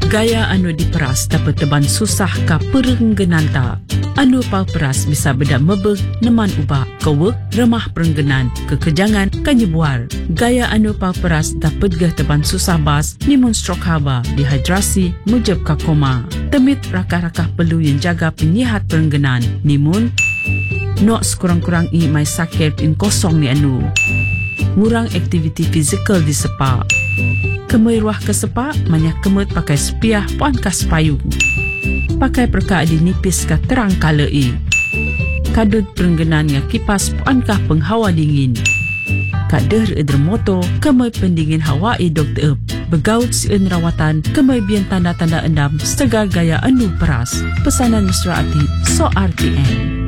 Gaya anu diperas dapat teban susah ka perenggenan tak. Anu pau peras bisa beda mebeg neman ubah kewek remah perenggenan kekejangan kanyebuar. Gaya anu pau peras dapat gah teban susah bas nimun stroke haba, dehidrasi, mujab ka koma. Temit rakah-rakah perlu yang jaga penyihat perenggenan nimun nok sekurang-kurang mai sakit in kosong ni anu. Ngurang aktiviti fizikal di sepak. Kemai ruah ke sepak, banyak kemut pakai sepiah puan kas payung. Pakai perka di nipis ka terang kalai. Kadut perenggenan nga kipas puan kah penghawa dingin. Kader edermoto, kemai pendingin hawa dokter begaut sieun rawatan, kemai bian tanda-tanda endam segar gaya anu peras. Pesanan mesra ati so RTM.